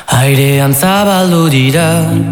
Airean zabaldu dira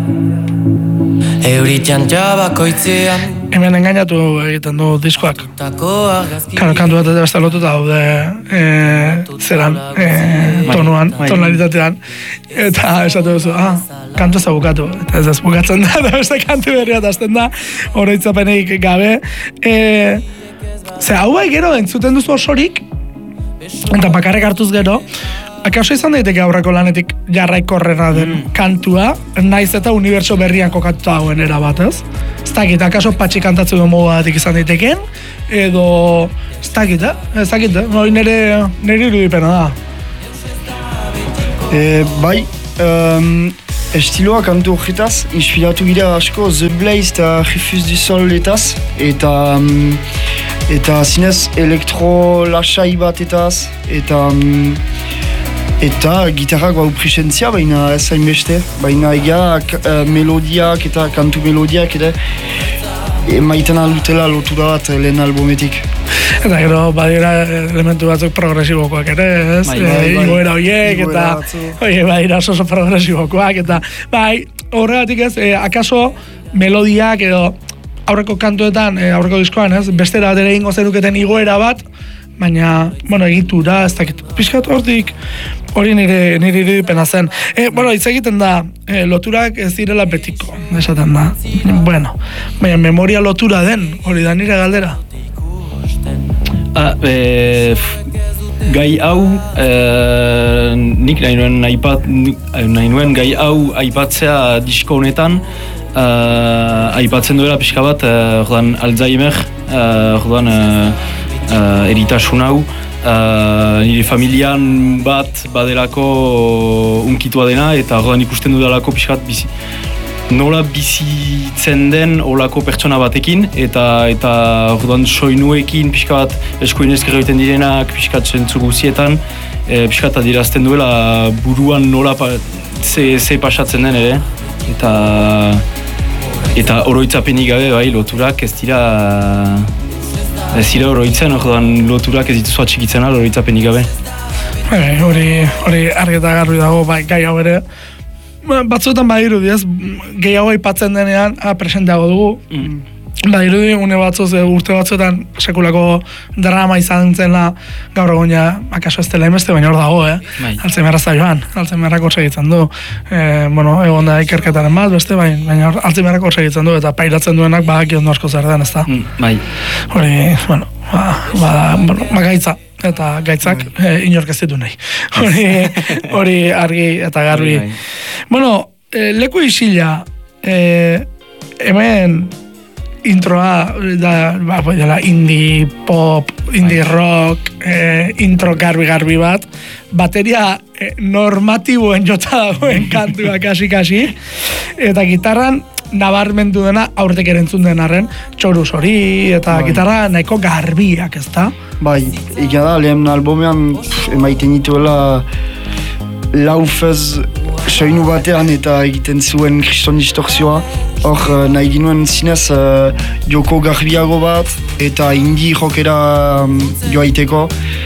Euritian jabakoitzean Hemen engainatu egiten du diskoak. Karo, kantu bat eta beste lotuta daude zeran, tonuan, tonalitatean. Eta esatu duzu, kantu ez da bukatu. Eta ez bukatzen da, eta beste kantu berri bat azten da, oroitzapenik gabe. Hau bai gero entzuten duzu osorik, eta bakarrik hartuz gero, akaso izan daiteke aurreko lanetik jarraikorrera den kantua, naiz eta unibertso berrian kokatuta dagoen erabat, ez? Ez dakit, akaso patxi kantatzen duen modu batik izan daiteken, edo ez dakit, hori nire irudipena da. Bai, estiloa kantu horretaz, inspiratu gira asko The Blaze eta Refuse du Sol etaz, eta zinez elektro lasai batetaz, eta gitarrak bau presentzia, baina ez hainbeste, baina egia melodiak eta kantu melodiak ere emaiten aldutela lotura bat lehen albumetik. Eta gero badira elementu batzuk progresibokoak ere, ez? Igoera horiek eta badira oso progresibokoak eta bai, horregatik ez, akaso melodiak edo aurreko kantuetan, aurreko diskoan, ez? Bestera bat ere ingo zenuketen igoera bat, baina, egitura, ez dakit, pixkat hortik, hori nire irudipena zen. Hitz egiten da, loturak ez direla betiko, esaten da. Baina memoria lotura den, hori da nire galdera. Gai hau, nik nahi nuen gai hau aipatzea disko honetan, aipatzen duela pixka bat, Alzheimer, eritasun hau, nire familian bat badelako unkitua dena, eta ordan ikusten dudalako pixkat nola bizitzen den olako pertsona batekin, eta ordan soinuekin pixkat eskuin ezker egiten direnak pixkat zentzu guzietan, pixkat adirazten duela buruan nola ze pasatzen den ere, eta oroitzapenik gabe bai loturak ez dira oroitzen, loturak ez dituzu atxikitzen oroitzapenik gabe. Hori argi eta garbi dago, bai, gai hau ere. Batzuetan badirudi ez, gehiago aipatzen denean, presenteago dugu. Badirudi, une batzuz, urte batzuetan sekulako drama izan zela gaur egun akaso ez dela emeste, baina hor dago, Alzheimerra zaioan, Alzheimerrak hor segitzen du. Egon da ikerketaren bat, beste, baina Alzheimerrak hor segitzen du, eta pairatzen duenak badaki ondo asko zer den, ez da? Hori, gaitza. Eta gaitzak inork ez ditu nahi. Hori argi eta garbi. Leku isila, hemen introa dela indie pop, indie rock, intro garbi bat, bateria normatiboen jota dagoen kantua kasi, eta gitarran nabarmendu dena aurretik erentzun denarren txoruz hori eta gitarra nahiko garbiak, ez da? Bai, egia da, lehen albumean emaiten dituela laufez soinu batean eta egiten zuen kriston distortzioa. Hor nahi ginuen zinez joko garbiago bat eta indie rockera joaiteko.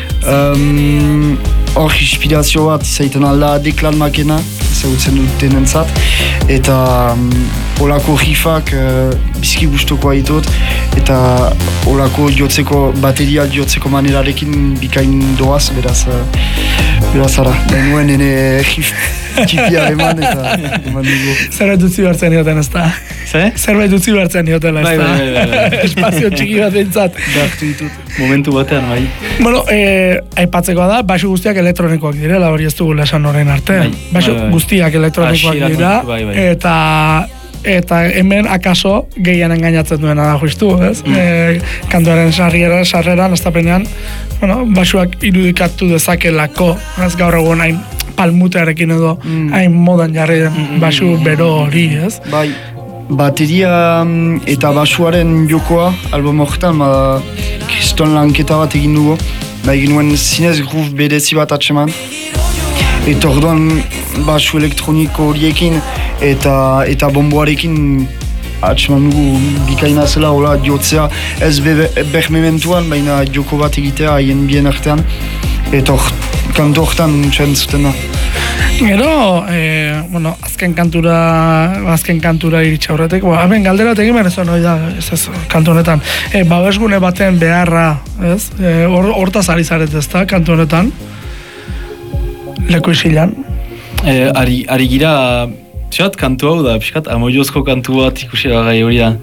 Hor inspirazio bat izaiten alda Declan Makena, ezagutzen duten entzat, eta olako riffak bizki gustukoa ditut, eta olako bateria jotzeko manerarekin bikain doaz, beraz ara, denuen ene riff txipia eman eta eman dugu. Zerbait dutzi behartzen nioten, ez da? Zerbait dutzi behartzen niotela, ez da? Espazio txiki bat entzat. Dartu ditut, momentu batean, bai. Aipatzeko da, baixo guztiak elektronikoak direla, hori ez dugu lesan horrein arte. Baixo guztiak elektronikoak dira, eta hemen akaso gehien engainatzen duena da justu, ez? Kantuaren sarreran, aztapenean, baixoak irudikatu dezakelako, ez gaur egun hain palmutearekin edo hain modan jarri baixo bero hori, ez? Bai, bateria eta baixoaren jokoa, album horretan, kriston lanketa bat egin dugu, egin nuen zinez groove berezi bat atseman, eta orduan baixo elektroniko horiekin eta bomboarekin atseman dugu bikaina zela, hola jotzea ez behmementuan, baina joko bat egitea haien bien artean, eta kantu horretan txen zuten da. Gero, azken kantura iritsi aurretik, hemen galdera egin behar ezan hori da, ez kantu honetan. Babesgune baten beharra, ez? Hortaz ari zaret ez da, kantu honetan. Leku isilan. Ari gira, pixkat, kantu hau da, pixkat, amoiozko kantu bat ikusi gai hori da.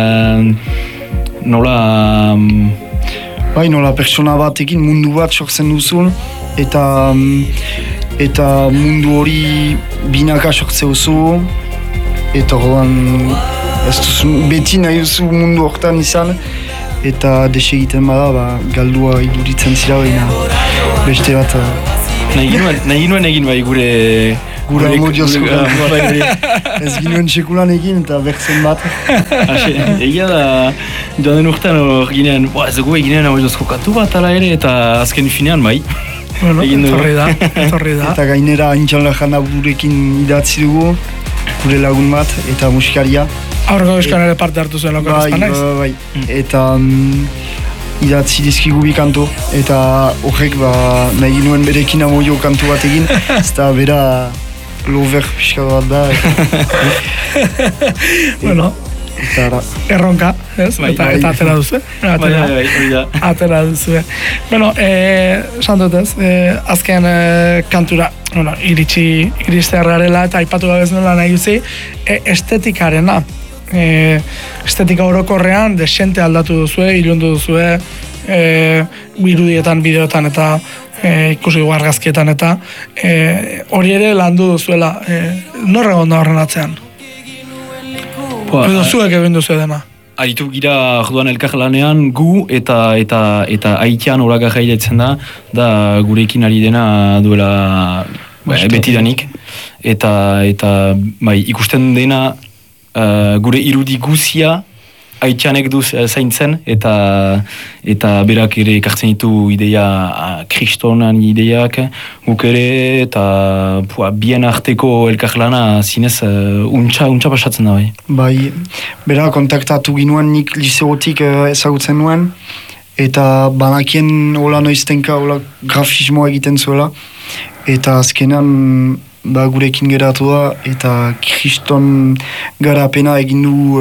Nola... Bai, nola pertsona batekin mundu bat sortzen duzun, eta mundu hori binaka sortze duzu, eta horren beti nahi duzu mundu hortan izan, eta desegiten bada, galdua iduritzen zira baina beste bat... Nahi nuen egin bai gure amodiozko kantu bat. Ez ginoen sekulan egin eta bertzen bat. Egia da, joan den urtean hor ginen, ez dugu eginen amodiozko kantu bat ala ere, eta azken finean bai. Etorri da. Eta gainera Haintxan Lajana burekin idatzi dugu, gure lagun bat, eta musikaria. Aurreko eskan ere parte hartu zuen lokal espanaiz. Bai, eta idatzi dizkigu bi kantu, eta horrek nahi nuen berekin amoio kantu bat egin, ez da bera lover pixka bat da. Erronka, ez? Eta atera duzu. Atera duzu. Esan dut ez, azken kantura, iriste garela eta aipatu gabez nola nahi duzi, estetikarena. Estetika orokorrean desente aldatu duzue, ilundu duzue, irudietan, bideotan eta ikusi argazkietan eta hori ere landu duzuela. Norra gonda horren atzean? Edo zuek egin duzu dena? Aritu gira orduan elkarlanean gu eta aitean horak jaidetzen da gurekin ari dena duela betidanik. Eta ikusten dena gure irudi guzia aitzanek duz zaintzen eta berak ere ekartzen ditu ideia kristonan ideiak guk ere eta bien arteko elkarlana zinez untxa pasatzen da bai. Bai, bera kontaktatu ginuen nik liseotik ezagutzen nuen eta banakien hola noiztenka hola grafismoa egiten zuela eta azkenan gurekin geratu da eta kriston garapena egin du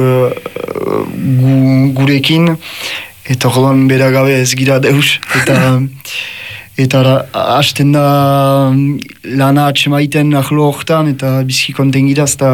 gurekin eta orduan bera gabe ez gira deus eta hasten da lana atxemaiten ahlo horretan eta bizki konten gira ez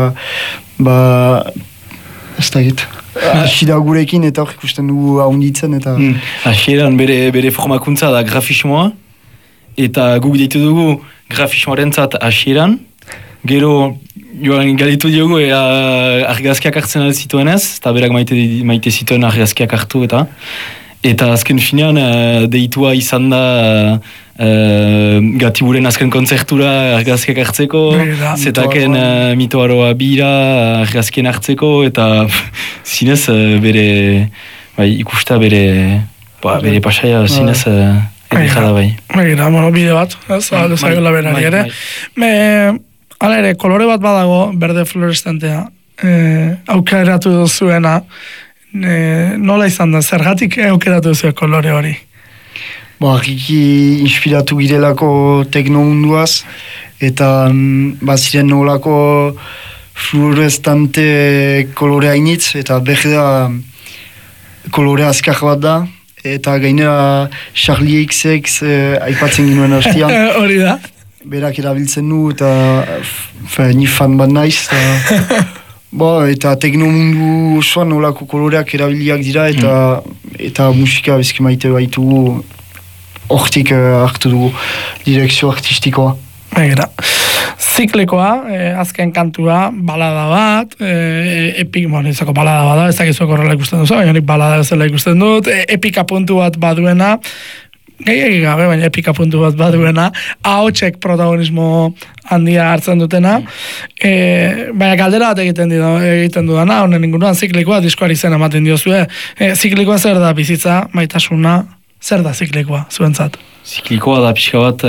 da git hasi da gurekin eta hor ikusten dugu haunditzen eta hasieran bere formakuntza da grafismoa eta guk ditu dugu grafismoarentzat hasieran, gero joan galitu diogu argazkiak hartzen zituen ez, eta berak maite zituen argazkiak hartu eta azken finean deitua izan da Gatiburen azken kontzertura argazkiak hartzeko, zetaken mitoaroa bira argazkien hartzeko eta zinez ikusta bere pasaia zinez edikada bai. Begira, bide bat, ez, dezagoela berari ere. Hala ere, kolore bat badago, berde fluorescentea, aukeratu duzuena, nola izan da, zergatik aukeratu duzue kolore hori? Argiki inspiratu girelako tekno munduaz, eta baziren nolako fluorescente kolore hainitz, eta berde kolore azkar bat da, eta gainera Charlie XX aipatzen ginuen hastian. Hori da. Berak erabiltzen du eta ni fan bat naiz. Eta tekno mundu osoan nolako koloreak erabiliak dira eta musika bezki maite baitugu hortik hartu dugu direkzio artistikoa. Begira. Ziklikoa, azken kantua, balada bat, izako balada bat da, ez dakizuak horrela ikusten duzu, baina nik balada bezala ikusten dut, epika puntu bat baduena, gehiagik gabe, baina epika puntu bat baduena, ahotsek protagonismo handia hartzen dutena, baina galdera bat egiten dudana, honen inguruan ziklikoa, diskoari zen ematen diozue, ziklikoa zer da bizitza, maitasuna, zer da ziklikoa, zuentzat? Ziklikoa da pixka bat,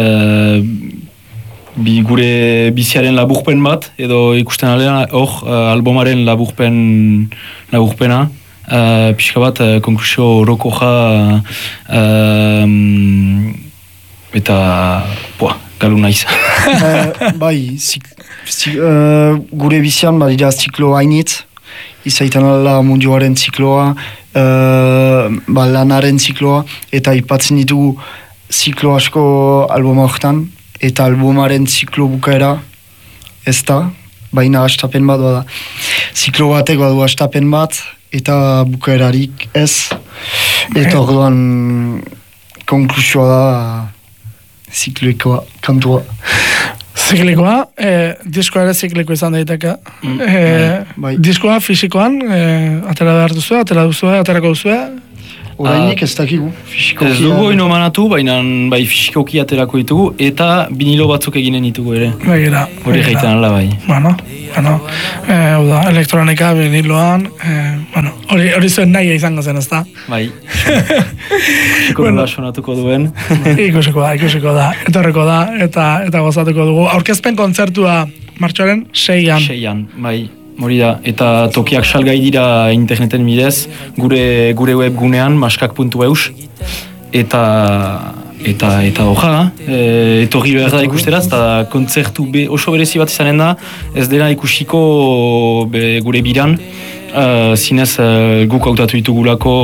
gure biziaren laburpen bat, edo ikusten aldean, albumaren laburpena, pixka bat, konklusio orokoja, eta, galu naiz. Bai, gure bizian badira ziklo hainitz, izaitan ala munduaren zikloa, lanaren zikloa, eta ipatzen ditugu ziklo asko albuma horretan, eta albumaren ziklo bukaera ez da, baina hastapen bat da. Ziklo batek badu hastapen bat, eta bukaerarik ez, eta orduan konklusioa da zikloikoa, kantua. Ziklikoa, diskoa ere zikliko izan daiteke. Bai. Diskoa fisikoan, atera behar duzue, aterako duzue. Orainik ez dakigu, fisikoki. Ez dugu ino manatu, baina bai fisikoki aterako ditugu, eta vinilo batzuk eginen ditugu ere. Begira. Hori gaiten ala bai. Bueno, elektronika, viniloan, hori zuen nahi izango zen, ez da? Bai. Fisiko nola sonatuko duen. Ikusiko da, etorreko da, eta gozatuko dugu. Aurkezpen kontzertua martxoaren 6an. 6an, bai. Hori da, eta tokiak salgai dira interneten bidez, gure webgunean, maskak.eus, eta hoja, etorri behar da ikusteraz, eta kontzertu oso berezi bat izanen da, ez dela ikusiko gure biran, zinez guk hautatu ditugulako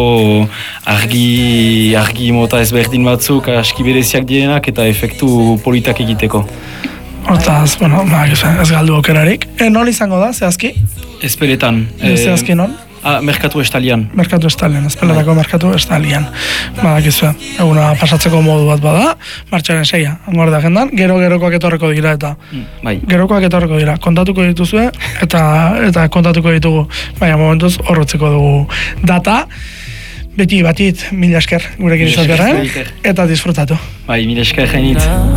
argi mota ezberdin batzuk, aski bereziak direnak, eta efektu politak egiteko. Hortaz, ez galdu okerarik. Non izango da, zehazki? Ezpeletan. Zehazki non? Merkatu estalian. Merkatu estalian, ezpeletako merkatu estalian. Badakizue, eguna pasatzeko modu bat bada, martxoaren 6a, angorde agendan, gero-gerokoak etorreko dira eta Bai. Gerokoak etorreko dira, kontatuko dituzue eta kontatuko ditugu, baina momentuz horrotzeko dugu data. Beti batit, mila esker gurekin izatearen, eta disfrutatu. Bai, mila esker jainit.